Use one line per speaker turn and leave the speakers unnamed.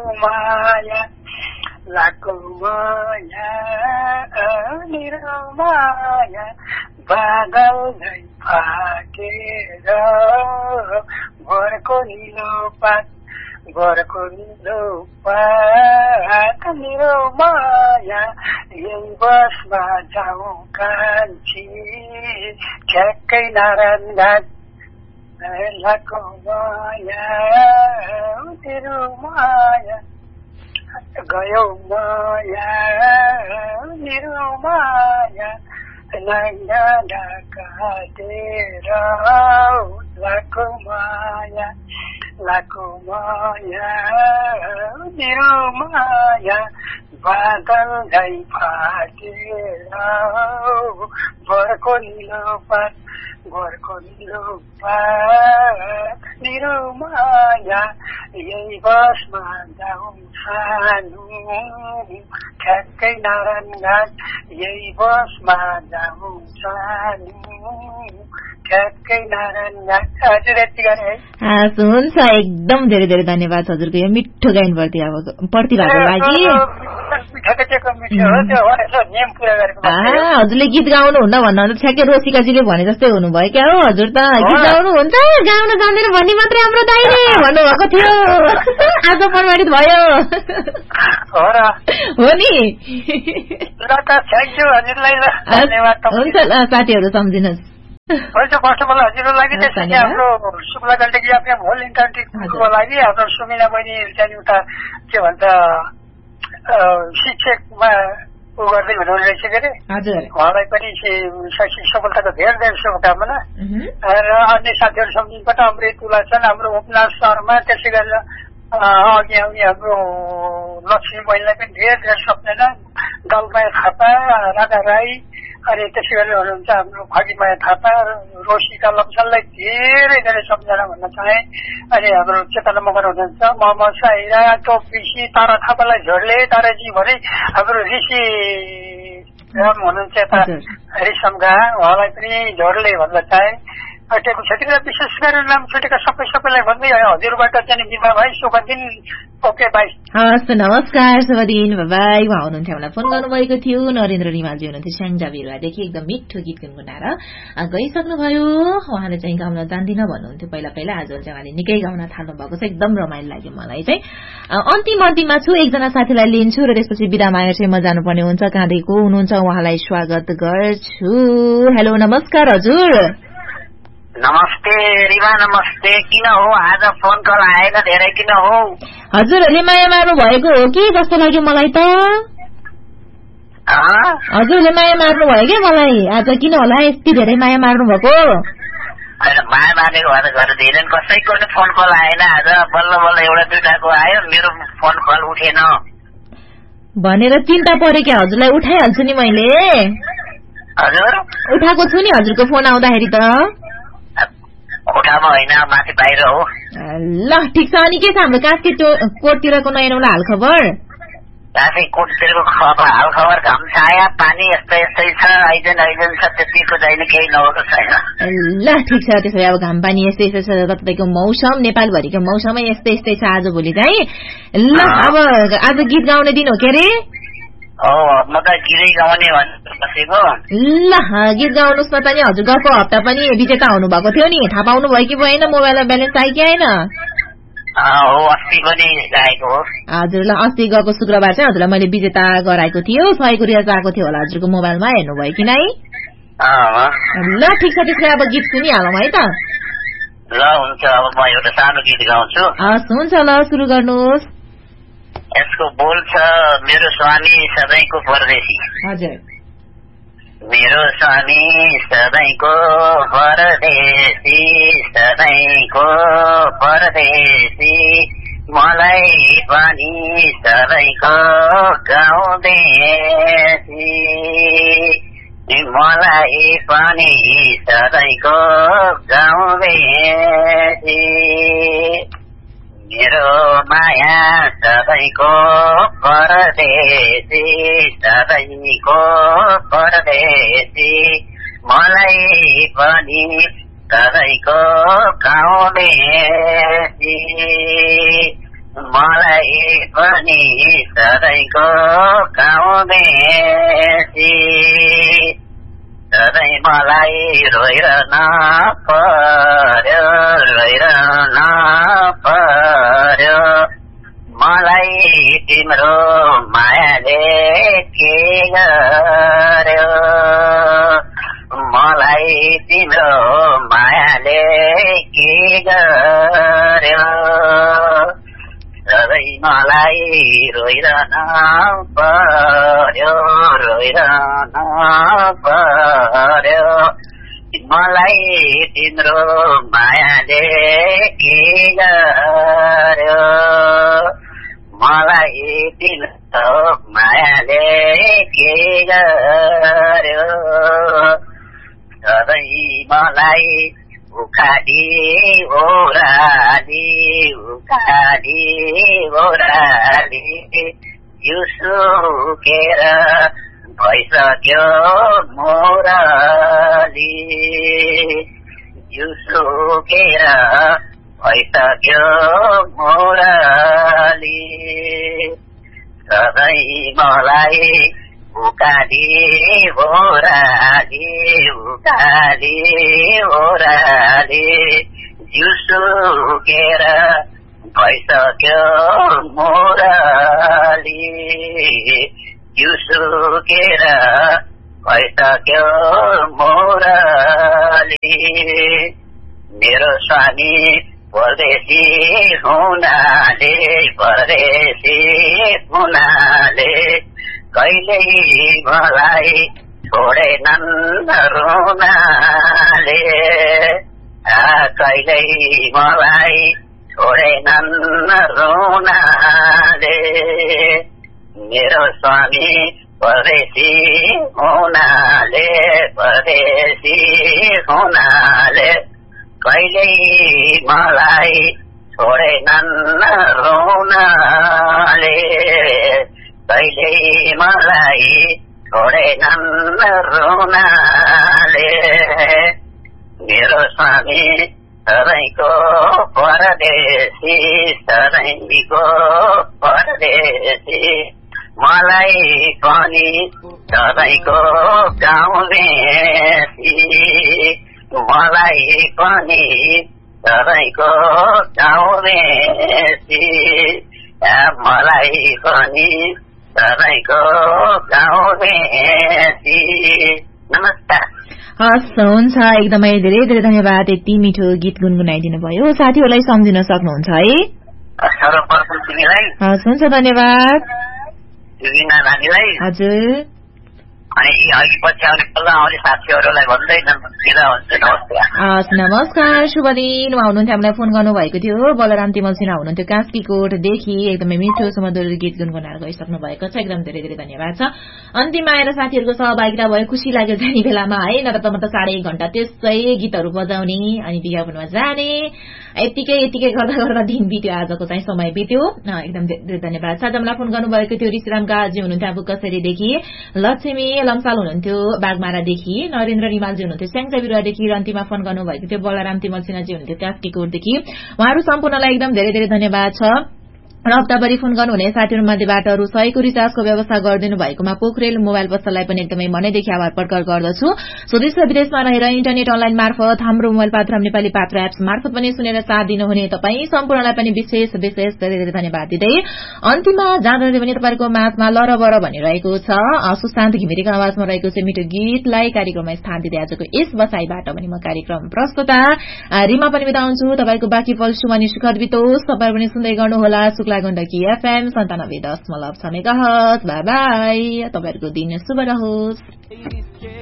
माया लाखौं माया मेरो माया बादल झै फाटेर भोरको निलो पात मेरो माया यही बसमा जाउँ कान्छी ठ्याक्कै नारायण घाट लाखौं माया तेरो माया गयो माया मेरो माया नैना ढाकाटेर लाखौं माया मेरो माया बादल झै फाटेर भोरको निलो पात मेरो माया यही बसमा जाउँ सानो ठ्याक्कै नारायण घाट यही बसमा जाउँ सानो ठ्याक्कै नारायण घाट हजुर यति गरे है
हुन्छ एकदम धेरै धेरै धन्यवाद हजुरको यो मिठो गायन प्रतिभाको लागि हजुरले गीत गाउनुहुन्न भन्नु ठ्याक्कै रोसिकाजीले भने जस्तै हुनुभयो क्या हो हजुर त गीत गाउनुहुन्छ गाउन जान्दैन भन्ने मात्रै हाम्रो दाइले भन्नुभएको थियो आज प्रमाणित भयो हो नि हुन्छ साथीहरू सम्झिनुहोस्
फर्स्ट अफ अल हजुरलाई त्यसपछि हाम्रो शुक्ला गण्डकी आफ्नो होल इन्टरनेटको लागि हाम्रो सुमिना बहिनी चाहिँ उता के भन्छ शिक्षकमा उ गर्दै हुनुहुने रहेछ के अरे उहाँलाई पनि शैक्षिक सफलताको धेरै धेरै शुभकामना र अन्य साथीहरू सम्झिनबाट अमृत तुलाचन हाम्रो उपनाथ शर्मा त्यसै गरेर अघि आउने हाम्रो लक्ष्मी बहिनीलाई पनि धेरै धेरै सम्झना दलमाया थापा राधा राई अनि त्यसै गरेर हुनुहुन्छ हाम्रो भगिमाया थापा रोसिका लम्सनलाई धेरै धेरै सम्झना भन्न चाहे अनि हाम्रो चेतना मगर हुनुहुन्छ मोहम्मद साहिरा टोपी तारा थापालाई झोडले ताराजी भने हाम्रो ऋषि राम हुनुहुन्छ यता रिसमगा उहाँलाई पनि झोडले भन्न चाहे अटेको छ विशेष गरेर नाम छुटेका सबैलाई भन्दै हजुरबाट चाहिँ बिमा भाइ शुभ दिन ओके बाई
हस् नमस्कार शुभ दिन बाई उहाँ हुनुहुन्थ्यो हामीलाई फोन गर्नुभएको थियो नरेन्द्र रिमालजी हुनुहुन्थ्यो स्याङ्जा बिरुवादेखि एकदम मिठो गीत गुनगुनाएर गइसक्नुभयो उहाँले चाहिँ गाउन जान्दिनँ भन्नुहुन्थ्यो पहिला आज चाहिँ उहाँले निकै गाउन थाल्नु भएको छ एकदम रमाइलो लाग्यो मलाई चाहिँ अन्तिममा छु एकजना साथीलाई लिन्छु र त्यसपछि बिदा मागेर चाहिँ म जानुपर्ने हुन्छ कहाँदेखिको हुनुहुन्छ उहाँलाई स्वागत गर्छु हेलो नमस्कार हजुर
नमस्ते रिमा नमस्ते किन हो आज फोन कल आएन धेरै किन हो
हजुरहरूले माया मार्नु भएको हो कि जस्तो लाग्यो मलाई त हजुरले माया मार्नु भयो क्या मलाई आज किन होला यति धेरै माया मार्नु भएको
माया मार्नेको भएर घर धेरै कसैको पनि फोन कल आएन आज बल्ल एउटा दुईटाको आयो मेरो फोन कल उठेन
भनेर चिन्ता पऱ्यो क्या हजुरलाई उठाइहाल्छु नि मैले
हजुर
उठाएको छु नि हजुरको फोन आउँदाखेरि त
कोठामा होइन माथि बाहिर हो
ल ठिक छ अनि के छ हाम्रो कास्की कोटतिरको नयाँ नौला हाल खबर
कास्की कोटतिरको हाल खबर घाम छाया पानी यस्तै छ आइजन छ त्यतिको चाहिँ केही नभएको छैन
ल ठिक छ त्यसो भए अब घाम पानी यस्तै छ तपाईँको मौसम नेपालभरिको मौसमै यस्तै छ आज भोलि चाहिँ ल अब आज गीत गाउने दिन हो के अरे
म त गीतै गाउने भनेर बसेको
ल गीत गाउनुहोस् न त नि हजुर गएको हप्ता पनि विजेता हुनुभएको थियो नि थाहा पाउनु भयो कि भएन मोबाइलमा ब्यालेन्स आयो कि आएन
अस्ति पनि गाएको हो
हजुर ल अस्ति गएको शुक्रबार चाहिँ हजुरलाई मैले विजेता गराएको थियो 100 रुपियाँ आएको थियो होला हजुरको मोबाइलमा हेर्नुभयो कि नै ल ठिक छ त्यसले अब गीत सुनिहालौँ है त
ल हुन्छ अब म एउटा सानो गीत गाउँछु
हस् हुन्छ ल सुरु गर्नुहोस्
यसको बोल छ मेरो स्वामी सधैँको परदेशी
हजुर
मेरो स्वामी सधैँको परदेशी मलाई पनि सधैँको गाउँदेशी मलाई पनि सधैँको गाउँदेशी मेरो माया सधैँको परदेशी मलाई पनि सधैँको गाउँदेशी मलाई पनि सधैँको गाउँ बेसी सधैँ मलाई रोइरहन पर्यो मलाई तिम्रो मायाले के गर्यो मलाई तिम्रो मायाले के गर्यो सधैँ मलाई रोइरहन पर्यो मलाई तिम्रो मायाले के गर्यो मलाई तिम्रो मायाले के गर्यो सधैँ मलाई उखाली ओराली यो सुकेर भइसक्यो मोराली यो सुकेर भइसक्यो मोराली सधैँ मलाई उकाली ओराली जिउ सुकेर भइसक्यो मोराली जिउ सुकेर भइसक्यो मोराली मेरो स्वामी परदेशी हुनाले कहिल्यै मलाई छोडेनन् रुनाले कहिल्यै मलाई छोडेनन् रुनाले मेरो स्वामी परदेशी हुनाले कहिल्यै मलाई छोडेनन् रुनाले कहिल्यै मलाई छोडेनन् रुनाले मेरो स्वामी सधैँको परदेशी मलाई पनि सधैँको गाउँ बेसी मलाई पनि सधैँको गाउँ बेसी मलाई पनि सधैँको गाउँ बेसी नमस्कार
हस् हुन्छ एकदमै धेरै धेरै धन्यवाद यति मिठो गीत गुनगुनाइदिनु भयो साथीहरूलाई सम्झिन सक्नुहुन्छ है
सर्वप्रथम तिमीलाई
हस् हुन्छ धन्यवाद हजुर
अनि अघि पछि आउने पल्ला आउने साथीहरूलाई भन्दै
नमस्कार शुभ दिन हुनुहुन्थ्यो हामीलाई फोन गर्नुभएको थियो बलराम तिमल सिन्हा हुनुहुन्थ्यो कास्कीकोटदेखि एकदमै मिठो सुमधुर गीत गुनगुनाएर गइसक्नु भएको छ एकदम धेरै धेरै धन्यवाद छ अन्तिममा आएर साथीहरूको सहभागिता भयो खुसी लाग्यो जाने बेलामा है नत्र त म त 1.5 घण्टा त्यसै गीतहरू बजाउने अनि विज्ञापनमा जाने यतिकै गर्दा दिन बित्यो आजको चाहिँ समय बित्यो एकदम धेरै धन्यवाद छ जमलाई फोन गर्नुभएको थियो ऋषिराम काजी हुनुहुन्थ्यो अब कसरीदेखि लक्ष्मी लम्साल हुनुहुन्थ्यो बागमारादेखि नरेन्द्र रिमालजी हुनुहुन्थ्यो स्याङ्जा बिरुवादेखि अन्तिममा फोन गर्नुभएको थियो बलराम तिमल सिन्हाजी हुनुहुन्थ्यो कास्कीकोटदेखि उहाँहरू सम्पूर्णलाई एकदम धेरै धेरै धन्यवाद छ र हप्ताभरि फोन गर्नुहुने साथीहरू मध्येबाट रु 100 को रिचार्जको व्यवस्था गरिदिनु भएकोमा पोखरेल मोबाइल पसललाई पनि एकदमै मनैदेखि आभार प्रकट गर्दछु स्वदेश र विदेशमा रहेर इन्टरनेट अनलाइन मार्फत हाम्रो मोबाइल पात्र नेपाली पात्र एप्स मार्फत पनि सुनेर साथ दिनुहुने तपाईँ सम्पूर्णलाई पनि विशेष धेरै धेरै धन्यवाद दिँदै अन्तिममा जाँदै पनि तपाईँको माझमा लरबर भनिरहेको छ सुशान्त घिमिरेको आवाजमा रहेको छ मिठो गीतलाई कार्यक्रममा स्थान दिँदै आजको यस बसाईबाट पनि म कार्यक्रम प्रस्तुता रिमा पनि बिताउँछु तपाईँको बाँकी पल सुमनी सुखद बितोस् तपाईँ पनि सुन्दै गर्नुहोला Gandaki FM 97.6 megahertz by by तपाईहरुको दिन शुभ रहोस्।